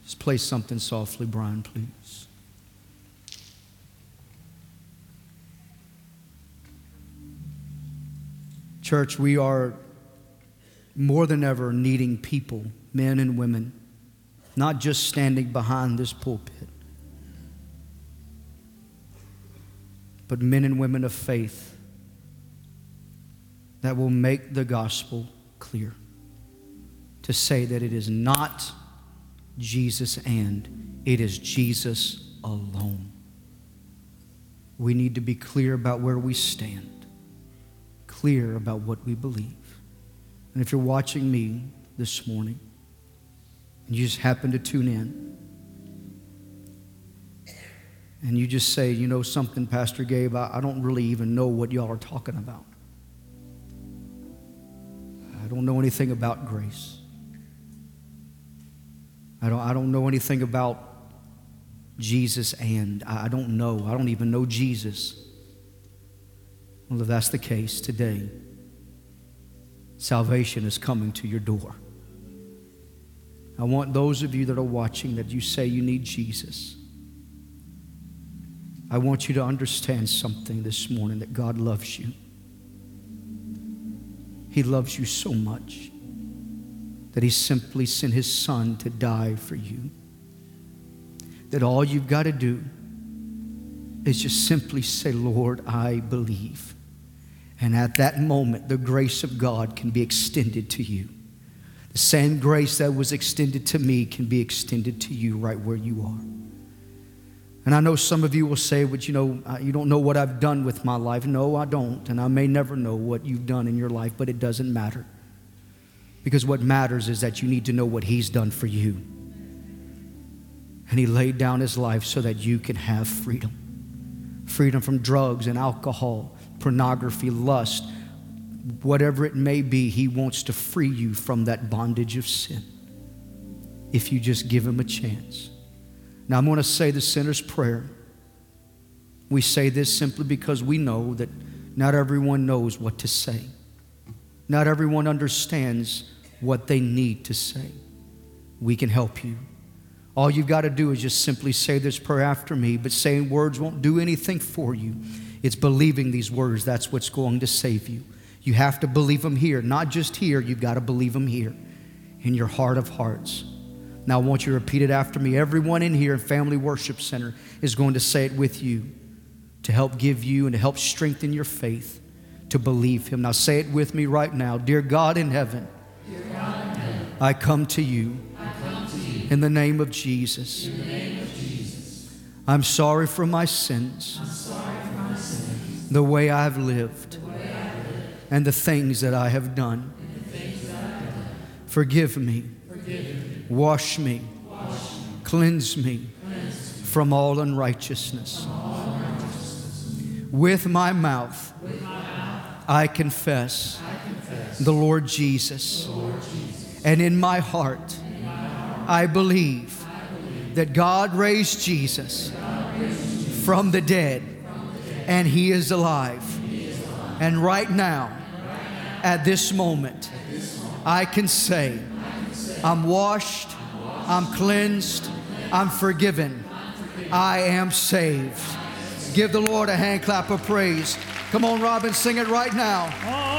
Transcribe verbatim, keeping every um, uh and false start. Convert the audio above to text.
Just play something softly, Brian, please. Church, we are more than ever needing people, men and women, not just standing behind this pulpit, but men and women of faith that will make the gospel clear. To say that it is not Jesus and it is Jesus alone. We need to be clear about where we stand, clear about what we believe. And if you're watching me this morning and you just happen to tune in and you just say, you know something, Pastor Gabe, I, I don't really even know what y'all are talking about. I don't know anything about grace. I don't, I don't know anything about Jesus and I, I don't know. I don't even know Jesus. Well, if that's the case today, salvation is coming to your door. I want those of you that are watching that you say you need Jesus. I want you to understand something this morning, that God loves you. He loves you so much that He simply sent His Son to die for you. That all you've got to do is just simply say, Lord, I believe. And at that moment, the grace of God can be extended to you. The same grace that was extended to me can be extended to you right where you are. And I know some of you will say, but you know, you don't know what I've done with my life. No, I don't. And I may never know what you've done in your life, but it doesn't matter. Because what matters is that you need to know what He's done for you. And He laid down His life so that you can have freedom. Freedom from drugs and alcohol, pornography, lust, whatever it may be. He wants to free you from that bondage of sin if you just give Him a chance. Now I'm going to say the sinner's prayer. We say this simply because we know that not everyone knows what to say. Not everyone understands what they need to say. We can help you. All you've got to do is just simply say this prayer after me, but saying words won't do anything for you. It's believing these words. That's what's going to save you. You have to believe them here. Not just here. You've got to believe them here in your heart of hearts. Now I want you to repeat it after me. Everyone in here in Family Worship Center is going to say it with you to help give you and to help strengthen your faith to believe Him. Now say it with me right now. Dear God in heaven, Dear God in heaven, I come to you, I come to you in the name of Jesus. in the name of Jesus. I'm sorry for my sins, I'm sorry for my sins, the way I've lived, the way I've lived, and the things that I have done. and the things that I've done. Forgive me, Forgive me, wash me, wash me, cleanse me cleanse me from all unrighteousness. from all unrighteousness. With my mouth, With my mouth, I confess I confess the Lord Jesus. the Lord Jesus. And in my heart, In my heart, I believe I believe that God raised Jesus God raised Jesus from the dead, from the dead. and He is alive. He is alive. And right now, Right now, at this moment, at this moment, I can say, I can say, I'm washed, I'm cleansed, I'm forgiven, I am saved. Give the Lord a hand clap of praise. Come on, Robin, sing it right now.